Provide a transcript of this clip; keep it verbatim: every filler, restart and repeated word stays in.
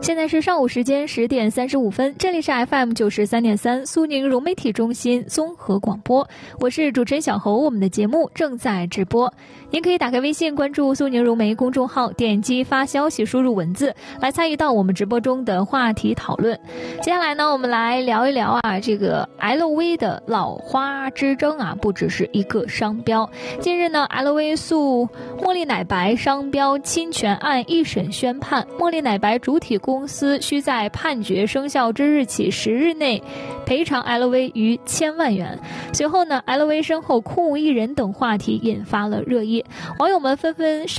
现在是上午时间十点三十五分，这里是 F M 九十三点三苏宁融媒体中心综合广播，我是主持人小侯，我们的节目正在直播。您可以打开微信关注苏宁融媒公众号，点击发消息，输入文字来参与到我们直播中的话题讨论。接下来呢，我们来聊一聊啊，这个 L V 的老花之争啊，不只是一个商标。近日呢 ，L V 诉茉莉奶白商标侵权案一审宣判，茉莉奶白主体公司需在判决生效之日起十日内赔偿 L V 逾千万元。随后呢 ，L V 身后空无一人等话题引发了热议，网友们纷纷